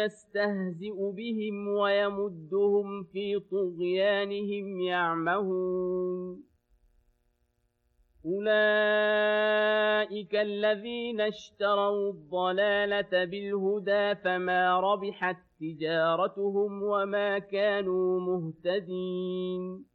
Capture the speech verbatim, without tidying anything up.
يستهزئ بهم ويمدهم في طغيانهم يعمهون أولئك الذين اشتروا الضلالة بالهدى فما ربحت تجارتهم وما كانوا مهتدين